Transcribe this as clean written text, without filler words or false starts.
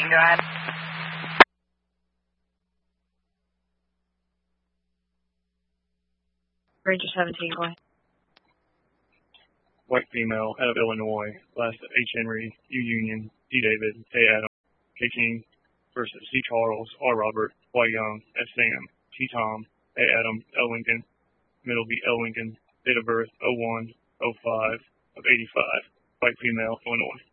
go ahead. Ranger 17, go ahead. White female out of Illinois, last H. Henry, U. Union, D. David, A. Adam, K. King versus C. Charles, R. Robert, Y. Young, S. Sam, T. Tom, A. Adam, L. Lincoln, middle B. L. Lincoln, date of birth 01/05/85, white female, Illinois.